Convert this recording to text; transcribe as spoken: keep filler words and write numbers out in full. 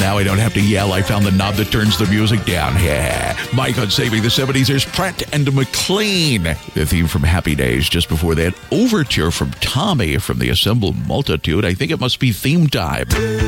Now I don't have to yell. I found the knob that turns the music down. Yeah. Mike on Saving the seventies. There's Pratt and McLean. The theme from Happy Days. Just before that, Overture from Tommy from the Assembled Multitude. I think it must be theme time.